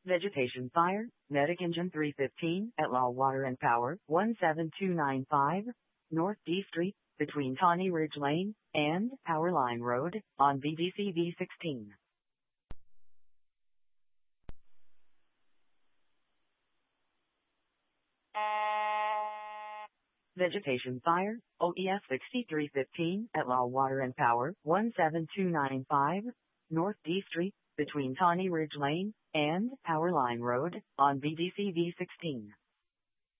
Vegetation fire, Medic Engine 315 at Law Water and Power 17295, North D Street, between Tawny Ridge Lane and Power Line Road, on BDC V16. Vegetation fire, OES 6315 at Law Water and Power 17295, North D Street, between Tawny Ridge Lane and Power Line Road, on BDC V16.